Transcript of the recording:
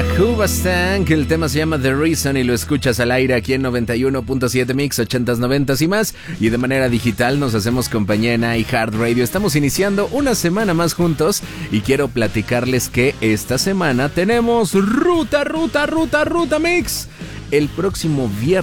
Hoobastank, el tema se llama The Reason y lo escuchas al aire aquí en 91.7 Mix, 80s, 90s y más. Y de manera digital nos hacemos compañía en iHeartRadio. Estamos iniciando una semana más juntos y quiero platicarles que esta semana tenemos Ruta Mix. El próximo viernes